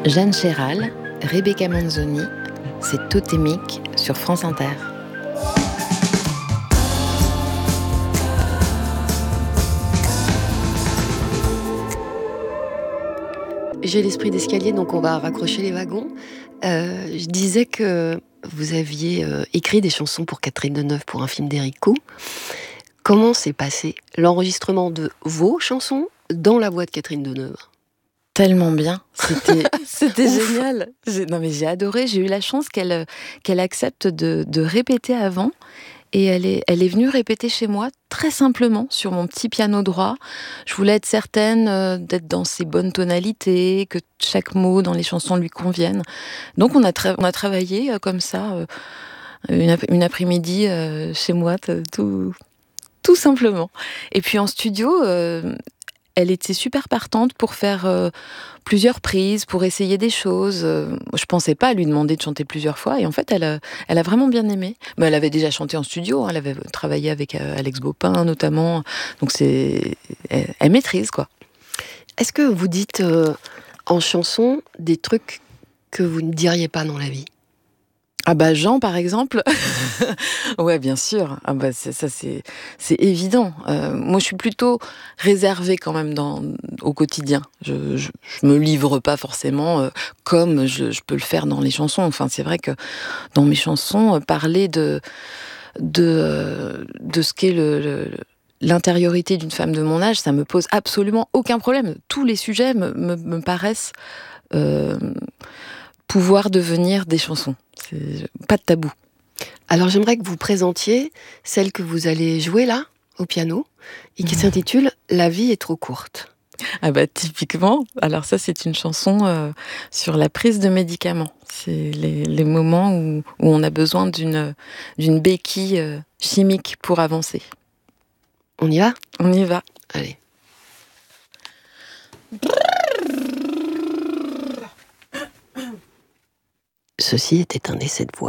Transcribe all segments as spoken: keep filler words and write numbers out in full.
Jeanne Chéral, Rebecca Manzoni, c'est Totémique sur France Inter. J'ai l'esprit d'escalier, donc on va raccrocher les wagons. Euh, je disais que vous aviez euh, écrit des chansons pour Catherine Deneuve pour un film d'Éric Coux. Comment s'est passé l'enregistrement de vos chansons dans la voix de Catherine Deneuve ? Tellement bien, c'était, c'était génial. J'ai, non mais j'ai adoré, j'ai eu la chance qu'elle, qu'elle accepte de, de répéter avant. Et elle est, elle est venue répéter chez moi, très simplement, sur mon petit piano droit. Je voulais être certaine euh, d'être dans ses bonnes tonalités, que chaque mot dans les chansons lui convienne. Donc on a, tra- on a travaillé euh, comme ça, euh, une, ap- une après-midi euh, chez moi, t- tout, tout simplement. Et puis en studio, euh, elle était super partante pour faire euh, plusieurs prises, pour essayer des choses. Euh, je pensais pas à lui demander de chanter plusieurs fois. Et en fait, elle a, elle a vraiment bien aimé. Mais elle avait déjà chanté en studio. Hein, elle avait travaillé avec euh, Alex Baupin, notamment. Donc, c'est, elle, elle maîtrise, quoi. Est-ce que vous dites euh, en chanson des trucs que vous ne diriez pas dans la vie ? Ah bah Jean, par exemple. Ouais, bien sûr. Ah bah c'est, ça, c'est, c'est évident. Euh, moi, je suis plutôt réservée quand même dans, au quotidien. Je, je, je me livre pas forcément euh, comme je, je peux le faire dans les chansons. Enfin, c'est vrai que dans mes chansons, euh, parler de, de, euh, de ce qu'est le, le, l'intériorité d'une femme de mon âge, ça me pose absolument aucun problème. Tous les sujets me, me, me paraissent euh, pouvoir devenir des chansons. C'est pas de tabou. Alors j'aimerais que vous présentiez celle que vous allez jouer là, au piano, et qui mmh. s'intitule « La vie est trop courte ». Ah bah typiquement, alors ça c'est une chanson euh, sur la prise de médicaments. C'est les, les moments où, où on a besoin d'une, d'une béquille euh, chimique pour avancer. On y va ? On y va. Allez. Ceci était un essai de voix.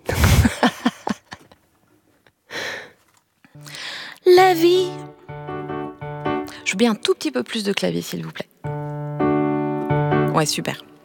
La vie. Je veux bien un tout petit peu plus de clavier, s'il vous plaît. Ouais, super.